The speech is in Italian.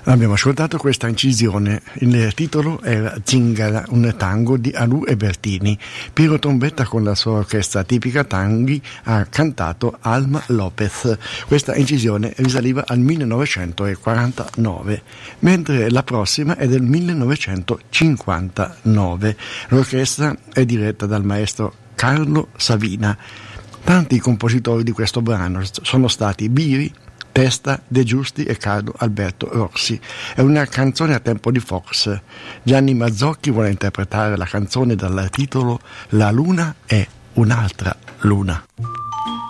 Abbiamo ascoltato questa incisione, il titolo era Zingara, un tango di Alù e Bertini. Piero Trombetta con la sua orchestra tipica tanghi ha cantato Alma Lopez. Questa incisione risaliva al 1949, mentre la prossima è del 1959. L'orchestra è diretta dal maestro Carlo Savina. Tanti compositori di questo brano sono stati Biri, Testa, De Giusti e Carlo Alberto Rossi. È una canzone a tempo di Fox. Gianni Mazzocchi vuole interpretare la canzone dal titolo La luna è un'altra luna.